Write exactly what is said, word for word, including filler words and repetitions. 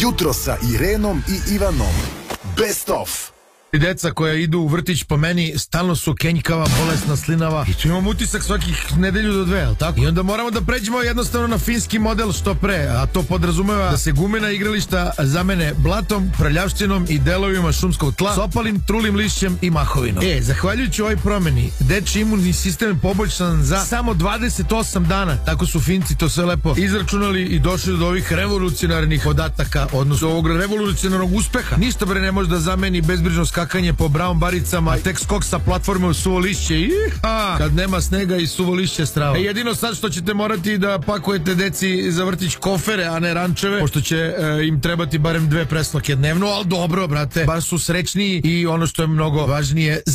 Jutro sa Irenom i Ivanom. Best of. I deca koja idu u vrtić po meni stalno su kenjkava, bolesna, slinava i tu imam utisak svakih nedelju do dve, jel tako? I onda moramo da pređemo jednostavno na finski model što pre, a to podrazumeva da se gumena igrališta zamene blatom, prljavštinom i delovima šumskog tla, sopalim, trulim lišćem i mahovinom. E, zahvaljujući ovoj promeni, dečiji imunni sistem je poboljšan za samo dvadeset osam dana, tako su Finci to sve lepo izračunali i došli do ovih revolucionarnih podataka, odnosno ovog revolucionarnog uspeha. Ništa bre ne može da zameni bezbrižno skakanje po brown baricama, a tek skok sa platforme u suvo lišće. Iha! Kad nema snega i suvo lišće strava. E, jedino sad što ćete morati da pakujete deci za vrtić kofere, a ne rančeve, pošto će e, im trebati barem dve presnoke dnevno, ali dobro, brate, bar su srećniji i ono što je mnogo važnije,